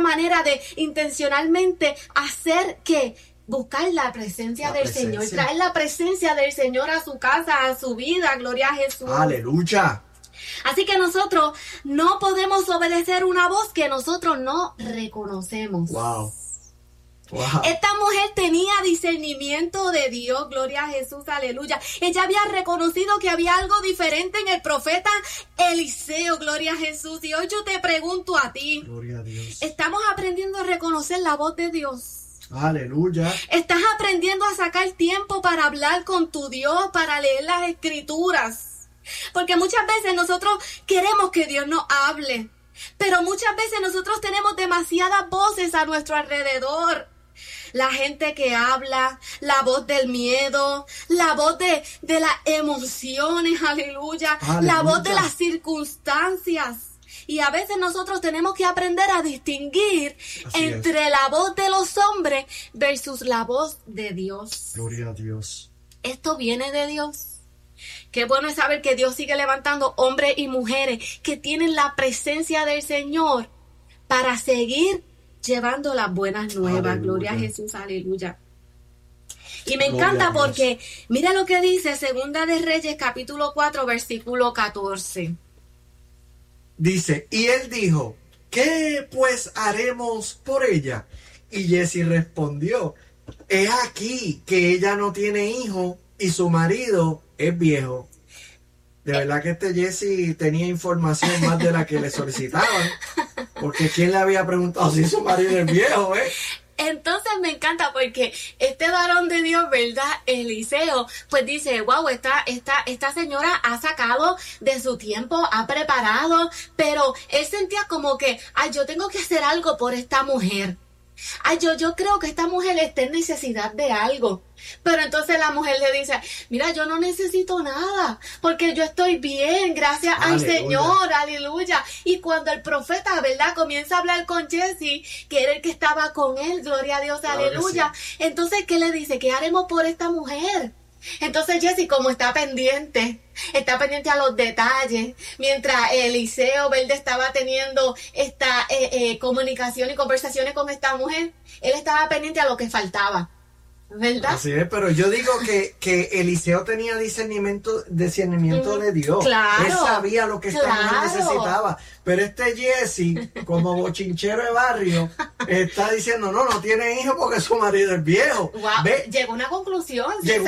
manera de intencionalmente hacer que buscar la presencia del Señor, traer la presencia del Señor a su casa, a su vida, gloria a Jesús. Aleluya. Así que nosotros no podemos obedecer una voz que nosotros no reconocemos. Wow. Esta mujer tenía discernimiento de Dios, gloria a Jesús, aleluya. Ella había reconocido que había algo diferente en el profeta Eliseo, gloria a Jesús. Y hoy yo te pregunto a ti, gloria a Dios, ¿estamos aprendiendo a reconocer la voz de Dios? Aleluya. ¿Estás aprendiendo a sacar tiempo para hablar con tu Dios, para leer las Escrituras? Porque muchas veces nosotros queremos que Dios nos hable, pero muchas veces nosotros tenemos demasiadas voces a nuestro alrededor. La gente que habla, la voz del miedo, la voz de las emociones, aleluya, la voz de las circunstancias. Y a veces nosotros tenemos que aprender a distinguir entre la voz de los hombres versus la voz de Dios. Gloria a Dios. Esto viene de Dios. Qué bueno es saber que Dios sigue levantando hombres y mujeres que tienen la presencia del Señor para seguir llevando las buenas nuevas. Aleluya. Gloria a Jesús, aleluya. Y me encanta porque mira lo que dice Segunda de Reyes, capítulo 4, versículo 14. Dice, y él dijo, ¿qué pues haremos por ella? Y Jesse respondió, he aquí que ella no tiene hijo y su marido es viejo. De verdad que Jesse tenía información más de la que le solicitaban. Porque ¿quién le había preguntado si su marido es viejo, Entonces me encanta porque este varón de Dios, ¿verdad? Eliseo, pues dice, wow, esta señora ha sacado de su tiempo, ha preparado, pero él sentía como que, ay, yo tengo que hacer algo por esta mujer. Ay, yo creo que esta mujer está en necesidad de algo. Pero entonces la mujer le dice, mira, yo no necesito nada, porque yo estoy bien, gracias al Señor, aleluya. Y cuando el profeta, ¿verdad?, comienza a hablar con Jesse, que era el que estaba con él, gloria a Dios, aleluya. Entonces, ¿qué le dice? ¿Qué haremos por esta mujer? Entonces Jesse, como está pendiente a los detalles, mientras Eliseo, ¿verdad?, estaba teniendo esta comunicación y conversaciones con esta mujer, él estaba pendiente a lo que faltaba, ¿verdad? Así es, pero yo digo que Eliseo tenía discernimiento de Dios. Claro. Él sabía lo que esta mujer necesitaba. Pero Jesse, como bochinchero de barrio, está diciendo, no tiene hijo porque su marido es viejo. Wow. Llegó a una conclusión.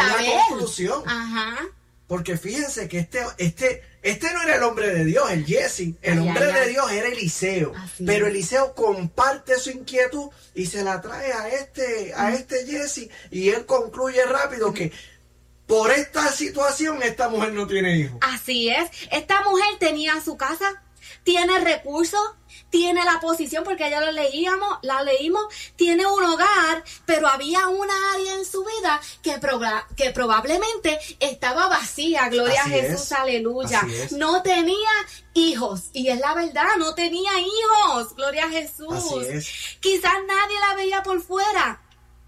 Ajá. Porque fíjense que este no era el hombre de Dios, el Jesse. El hombre de Dios era Eliseo. Pero Eliseo comparte su inquietud y se la trae a este Jesse. Y él concluye rápido que por esta situación esta mujer no tiene hijos. Así es. Esta mujer tenía su casa, tiene recursos, tiene la posición, porque ya la leímos, tiene un hogar, pero había una área en su vida que probablemente estaba vacía, gloria a Jesús, aleluya. No tenía hijos, y es la verdad, no tenía hijos, gloria a Jesús. Quizás nadie la veía por fuera,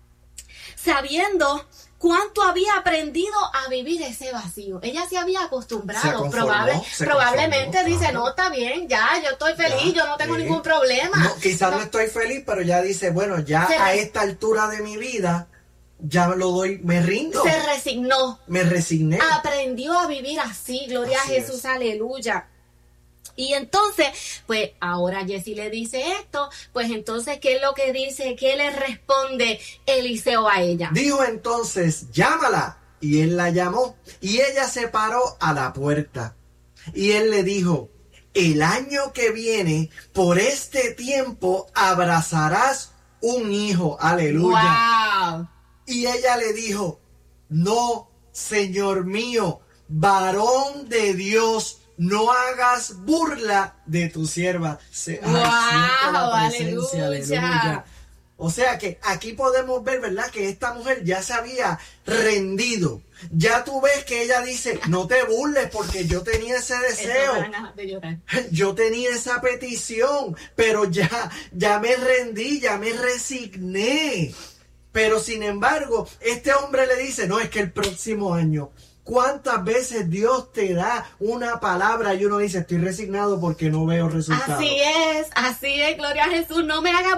sabiendo cuánto había aprendido a vivir ese vacío. Ella se había acostumbrado. Probablemente dice, no, está bien, ya, yo estoy feliz, yo no tengo ningún problema. No, quizás no estoy feliz, pero ya dice, bueno, ya a esta altura de mi vida, ya lo doy, me rindo. Se resignó. Me resigné. Aprendió a vivir así, gloria a Jesús, aleluya. Y entonces, pues ahora Jesse le dice esto, pues entonces, ¿qué es lo que dice? ¿Qué le responde Eliseo a ella? Dijo entonces, llámala. Y él la llamó, y ella se paró a la puerta. Y él le dijo, el año que viene, por este tiempo, abrazarás un hijo. Aleluya. Wow. Y ella le dijo, no, Señor mío, varón de Dios, no hagas burla de tu sierva. Aleluya. O sea que aquí podemos ver, ¿verdad?, que esta mujer ya se había rendido. Ya tú ves que ella dice, no te burles porque yo tenía ese deseo. Yo tenía esa petición, pero ya me rendí, ya me resigné. Pero sin embargo, este hombre le dice, no, es que el próximo año. ¿Cuántas veces Dios te da una palabra y uno dice, estoy resignado porque no veo resultados? Así es, gloria a Jesús, no me hagas